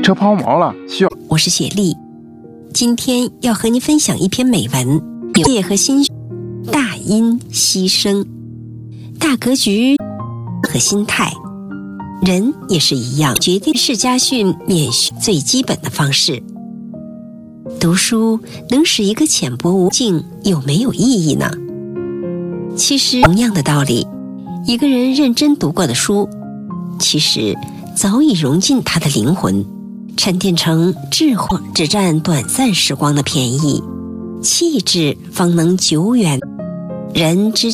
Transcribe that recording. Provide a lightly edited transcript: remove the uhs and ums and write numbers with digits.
车抛锚了，需要。 我是雪莉，今天要和您分享一篇美文，业和心大因牺牲，大格局和心态，人也是一样，决定是家训免学最基本的方式。读书能使一个浅薄无尽有没有意义呢？其实同样的道理，一个人认真读过的书，其实早已融进他的灵魂，沉淀成智慧，只占短暂时光的便宜，气质方能久远。人之